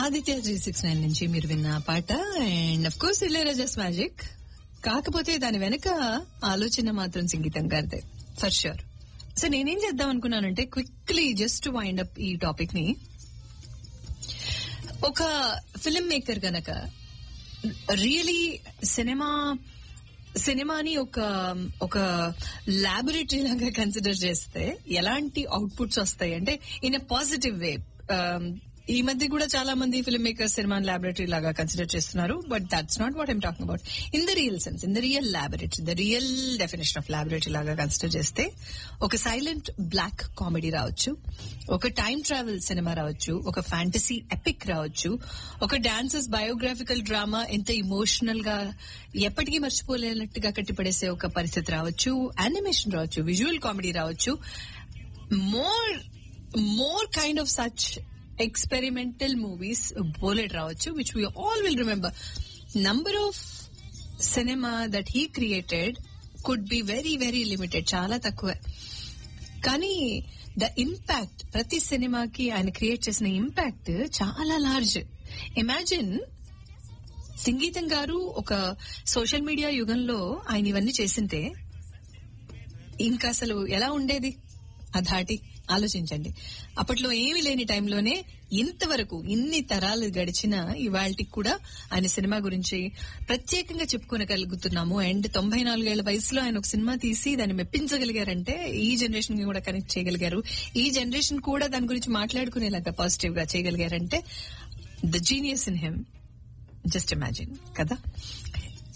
ఆదిత్య 369 నుంచి మీరు విన్న పాట. And of course Ilaiyaraaja's magic, కాకపోతే దాని వెనక ఆలోచన మాత్రం సంగీతం గారిదే ఫర్ ష్యూర్. సో నేనేం చేద్దాం అనుకున్నానంటే quickly just to wind up ఈ టాపిక్ ని, ఒక ఫిల్మ్ మేకర్ గనక రియలీ సినిమాని ఒక ల్యాబొరేటరీ లాగా కన్సిడర్ చేస్తే ఎలాంటి అవుట్పుట్స్ వస్తాయి అంటే ఇన్ ఎ పాజిటివ్ వే. ఈ మధ్య కూడా చాలా మంది ఫిల్మ్ మేకర్స్ సినిమాని ల్యాబొరేటరీ లాగా కన్సిడర్ చేస్తున్నారు, but that's not what I'm talking about. In the real sense, in the real laboratory, the real definition of laboratory లాగా కన్సిడర్ చేస్తే ఒక సైలెంట్ బ్లాక్ కామెడీ రావచ్చు, ఒక టైం ట్రావెల్ సినిమా రావచ్చు, ఒక ఫ్యాంటసీ ఎపిక్ రావచ్చు, ఒక డాన్సర్స్ బయోగ్రాఫికల్ డ్రామా ఎంత ఇమోషనల్ గా ఎప్పటికీ మర్చిపోలేనట్టుగా కట్టిపడేసే ఒక పరిస్థితి రావచ్చు, యానిమేషన్ రావచ్చు, విజువల్ కామెడీ రావచ్చు, more kind of such experimental movies బోలెడ్ రావచ్చు, which we all will remember. Number of cinema that he created could be very very limited, చాలా తక్కువ. కానీ ద ఇంపాక్ట్, ప్రతి సినిమాకి ఆయన క్రియేట్ చేసిన ఇంపాక్ట్ చాలా లార్జ్. ఇమాజిన్ సంగీతం గారు ఒక సోషల్ మీడియా యుగంలో ఆయన ఇవన్నీ చేసింటే ఇంకా అసలు ఎలా ఉండేది ఆ ధాటి ఆలోచించండి. అప్పట్లో ఏమీ లేని టైంలోనే ఇంతవరకు ఇన్ని తరాలు గడిచిన ఇవాళకి కూడా ఆయన సినిమా గురించి ప్రత్యేకంగా చెప్పుకోగలుగుతున్నాము. అండ్ 94 ఏళ్ల వయసులో ఆయన ఒక సినిమా తీసి దాన్ని మెప్పించగలిగారంటే, ఈ జనరేషన్ కి కూడా కనెక్ట్ చేయగలిగారు, ఈ జనరేషన్ కూడా దాని గురించి మాట్లాడుకునేలాగా పాజిటివ్ గా చేయగలిగారంటే the genius in him, just imagine కదా.